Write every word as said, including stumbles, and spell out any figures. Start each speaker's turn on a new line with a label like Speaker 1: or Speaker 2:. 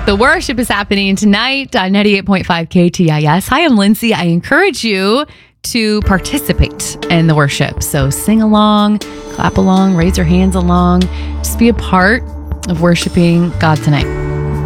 Speaker 1: The worship is happening tonight on ninety-eight point five K T I S. Hi, I'm Lindsay. I encourage you to participate in the worship. So sing along, clap along, raise your hands along. Just be a part of worshiping God tonight.